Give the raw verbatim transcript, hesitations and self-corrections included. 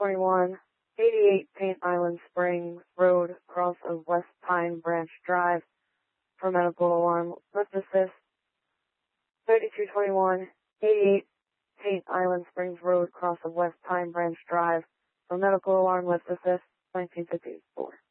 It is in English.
twenty-one, eighty-eight Paint Island Springs Road, cross of West Pine Branch Drive, for medical alarm lift assist. thirty-two twenty-one, eighty-eight Paint Island Springs Road, cross of West Pine Branch Drive, for medical alarm lift assist. nineteen fifty-four.